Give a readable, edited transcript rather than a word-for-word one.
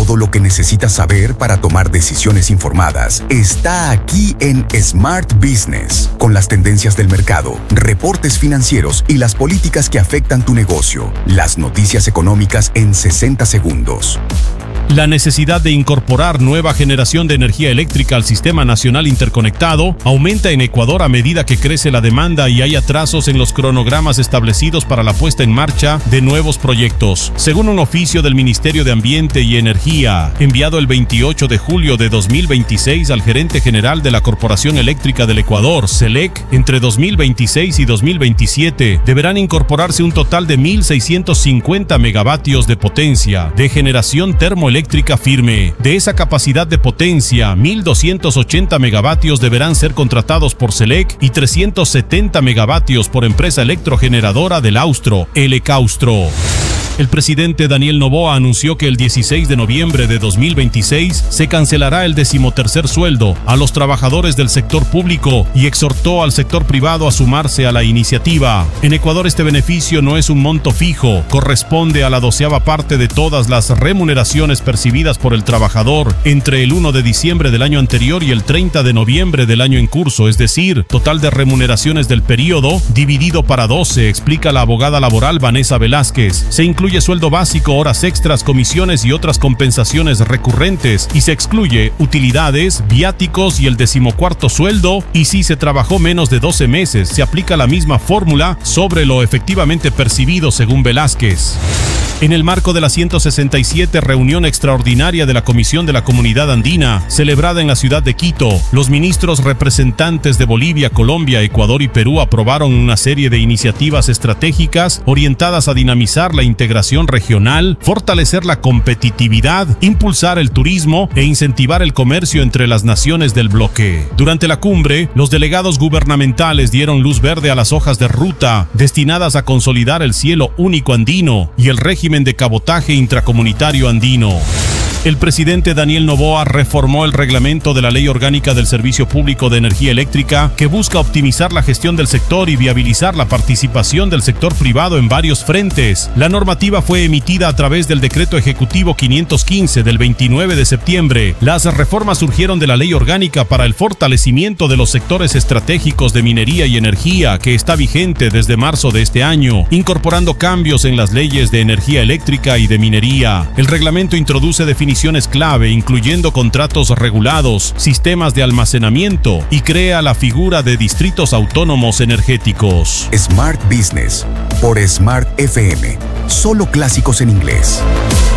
Todo lo que necesitas saber para tomar decisiones informadas está aquí en Smart Business, con las tendencias del mercado, reportes financieros y las políticas que afectan tu negocio. Las noticias económicas en 60 segundos. La necesidad de incorporar nueva generación de energía eléctrica al sistema nacional interconectado aumenta en Ecuador a medida que crece la demanda y hay atrasos en los cronogramas establecidos para la puesta en marcha de nuevos proyectos. Según un oficio del Ministerio de Ambiente y Energía, enviado el 28 de julio de 2026 al gerente general de la Corporación Eléctrica del Ecuador, CELEC, entre 2026 y 2027 deberán incorporarse un total de 1.650 megavatios de potencia de generación termoeléctrica firme. De esa capacidad de potencia, 1.280 megavatios deberán ser contratados por CELEC y 370 megavatios por empresa electrogeneradora del Austro, Elecaustro. El presidente Daniel Noboa anunció que el 16 de noviembre de 2026 se cancelará el 13º sueldo a los trabajadores del sector público y exhortó al sector privado a sumarse a la iniciativa. En Ecuador este beneficio no es un monto fijo, corresponde a la 12ª parte de todas las remuneraciones percibidas por el trabajador entre el 1 de diciembre del año anterior y el 30 de noviembre del año en curso, es decir, total de remuneraciones del periodo dividido para 12, explica la abogada laboral Vanessa Velázquez. Se incluye sueldo básico, horas extras, comisiones y otras compensaciones recurrentes y se excluye utilidades, viáticos y el 14º sueldo, y si se trabajó menos de 12 meses se aplica la misma fórmula sobre lo efectivamente percibido, según Velázquez. En el marco de la 167 reunión extraordinaria de la Comisión de la Comunidad Andina, celebrada en la ciudad de Quito, los ministros representantes de Bolivia, Colombia, Ecuador y Perú aprobaron una serie de iniciativas estratégicas orientadas a dinamizar la integración regional, fortalecer la competitividad, impulsar el turismo e incentivar el comercio entre las naciones del bloque. Durante la cumbre, los delegados gubernamentales dieron luz verde a las hojas de ruta destinadas a consolidar el cielo único andino y el régimen de cabotaje intracomunitario andino. El presidente Daniel Noboa reformó el reglamento de la Ley Orgánica del Servicio Público de Energía Eléctrica que busca optimizar la gestión del sector y viabilizar la participación del sector privado en varios frentes. La normativa fue emitida a través del Decreto Ejecutivo 515 del 29 de septiembre. Las reformas surgieron de la Ley Orgánica para el fortalecimiento de los sectores estratégicos de minería y energía, que está vigente desde marzo de este año, incorporando cambios en las leyes de energía eléctrica y de minería. El reglamento introduce definiciones clave, incluyendo contratos regulados, sistemas de almacenamiento y crea la figura de distritos autónomos energéticos. Smart Business por Smart FM. Solo clásicos en inglés.